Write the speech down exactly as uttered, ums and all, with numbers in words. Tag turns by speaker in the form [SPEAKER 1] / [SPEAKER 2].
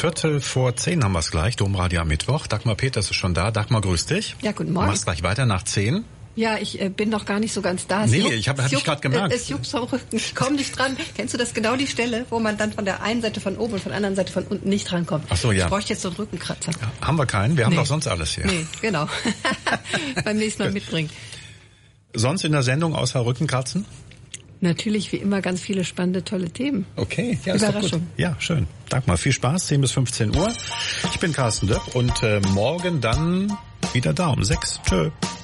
[SPEAKER 1] Viertel vor zehn haben wir es gleich, Domradio am Mittwoch. Dagmar Peters ist schon da. Dagmar, grüß dich.
[SPEAKER 2] Ja, guten Morgen.
[SPEAKER 1] Du machst gleich weiter nach zehn.
[SPEAKER 2] Ja, ich äh, bin noch gar nicht so ganz da. Es
[SPEAKER 1] nee,
[SPEAKER 2] juckt,
[SPEAKER 1] ich habe hab ich gerade gemerkt.
[SPEAKER 2] Äh, es juckt vom Rücken. Komm nicht dran. Kennst du das genau die Stelle, wo man dann von der einen Seite von oben und von der anderen Seite von unten nicht rankommt?
[SPEAKER 1] Ach so, ja.
[SPEAKER 2] Ich bräuchte jetzt so einen Rückenkratzer.
[SPEAKER 1] Ja, haben wir keinen. Wir haben
[SPEAKER 2] nee.
[SPEAKER 1] doch sonst alles hier.
[SPEAKER 2] Nee, genau. Beim nächsten Mal mitbringen.
[SPEAKER 1] Sonst in der Sendung außer Rückenkratzen?
[SPEAKER 2] Natürlich wie immer ganz viele spannende, tolle Themen.
[SPEAKER 1] Okay, ja, ist doch gut. Ja, schön. Dagmar, viel Spaß. zehn bis fünfzehn Uhr. Ich bin Carsten Döpp und äh, morgen dann wieder da um sechs. Tschö.